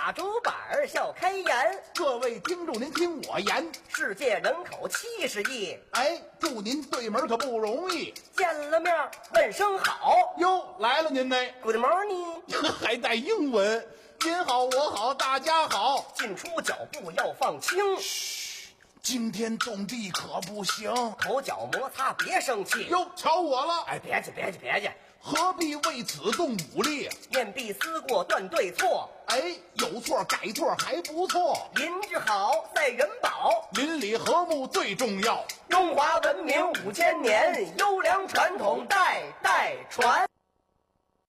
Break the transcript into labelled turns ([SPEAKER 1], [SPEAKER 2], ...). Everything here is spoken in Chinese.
[SPEAKER 1] 打竹板笑开颜。
[SPEAKER 2] 各位听众，您听我言，
[SPEAKER 1] 世界人口70亿，
[SPEAKER 2] 哎，祝您对门可不容易。
[SPEAKER 1] 见了面问声好。
[SPEAKER 2] 哟，来了您呢
[SPEAKER 1] Good morning，
[SPEAKER 2] 还带英文。您好，我好，大家好。
[SPEAKER 1] 进出脚步要放轻，
[SPEAKER 2] 惊天动地可不行。
[SPEAKER 1] 口角摩擦别生气。
[SPEAKER 2] 哟，瞧我了。
[SPEAKER 1] 哎，别介，
[SPEAKER 2] 何必为此动武力？
[SPEAKER 1] 面壁思过断对错。
[SPEAKER 2] 哎，有错改错还不错。
[SPEAKER 1] 邻居好赛人保，
[SPEAKER 2] 邻里和睦最重要。
[SPEAKER 1] 中华文明5000年，优良传统代代传。